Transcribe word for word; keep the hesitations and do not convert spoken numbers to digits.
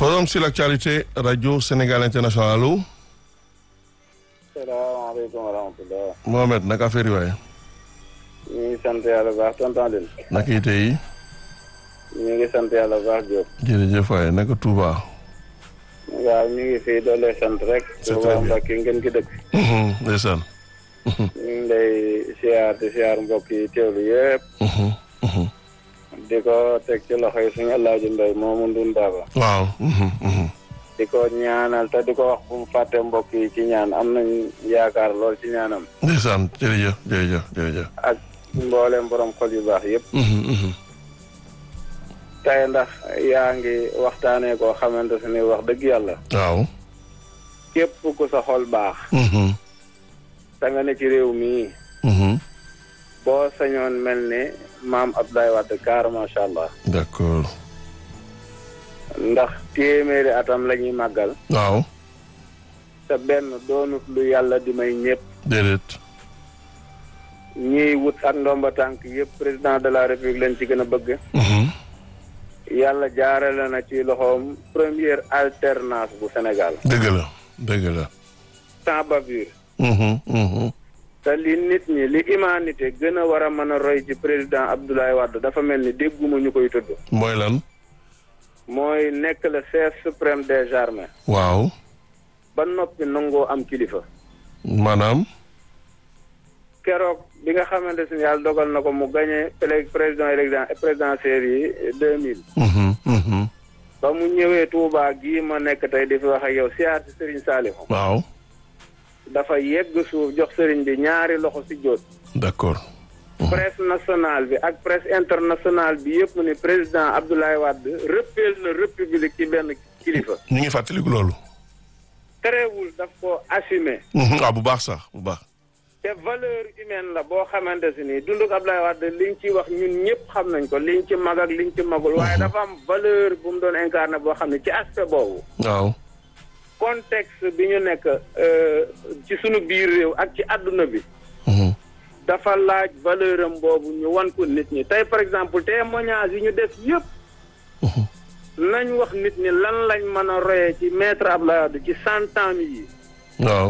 Forum sur l'actualité Radio Sénégal International allo. salaamaaleykum wa rahmatulah. Mohamed naka affaire yi waaye. ñu ngi sant yàlla bu baax tonton Leen. naka yite yi. ñu ngi sant yàlla bu baax Diop. jërëjëf waaye naka Touba. waaw ñu ngi fii doole sant rek. c'est très bien Mbacke ngeen ki dëkk. ndeysaan. ñu ngi lay siyaar di siyaar mbokk yi teewlu yëpp. di ko teg ci loxo yi suñu Alaaji Mbay moomu Ndun Baaba. waaw. di ko ñaanal te di ko wax bu mu fàtte mbokk yi ci ñaan am nañ yaakaar lool ci ñaanam. ndeysaan jërëjëf jërëjëf jërëjëf. ak mboolem borom xol yu baax yëpp. tey ndax yaa ngi waxtaanee koo xamante ne wax dëgg yàlla. waaw. képp ku sa xol baax. te nga ne ci réew mii. boo sañoon mel ni maam Abdoulaye Wade kaar macha allah. d'accord. ndax téeméeri atam la ñuy màggal. waaw. te benn doonut lu yàlla di may ñëpp. déedéet. ñiy wut ak ndomba tànk yëpp président de la république lañ ci gën a bëgg. yàlla jaarale na ci loxoom première alternance bu Sénégal. dëgg la dëgg la. sans bavure. te li nit ñi li humanité gën a war a mën a roy ci président Abdoulaye Wade dafa mel ni dégguma ñu koy tudd. mooy lan. mooy nekk le chef suprême des armées. waaw. ba noppi nangoo am kilifa. maanaam. keroog bi nga xamante ne yàlla dogal na ko mu gagné président élection présidentielle yi deux mille. ba mu ñëwee Touba gii ma nekk tey di fi wax ak yow siyaar si Serigne Saliou. waaw. dafa yegg suuf jox Serigne bi ñaari loxo si jóot. d'accord. presse nationale bi ak presse internationale bi yëpp ni président Abdoulaye Wade rëppeel na république ci benn kilifa. ñu ngi fàttaliku loolu. terewul daf ko assumer. ah bu baax sax bu baax. te valeur humaine la boo xamante si nii dunduk Abdoulaye Wade liñ ci wax ñun ñëpp xam nañ ko liñ ci mag ak liñ ci magul. waaye dafa am valeur bu mu doon incarné boo xam ne ci aspect boobu. waaw. contexte bi ñu nekk ci sunu biir réew ak ci àdduna bi. dafa laaj valeur am boobu ñu wan ko nit ñi tey par exemple témoignage yi ñu def yëpp. nañ wax nit ñi lan lañ mën a royee ci maître Abdoulaye Wade ci cent ans yi. waaw.